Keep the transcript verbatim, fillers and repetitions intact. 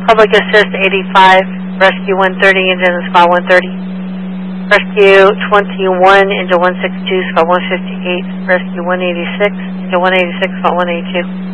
Public Assist eighty-five, Rescue one thirty, engine spot one thirty. Rescue twenty-one, engine one sixty-two, spot one fifty-eight. Rescue one eighty-six, engine one eighty-six, spot one eighty-two.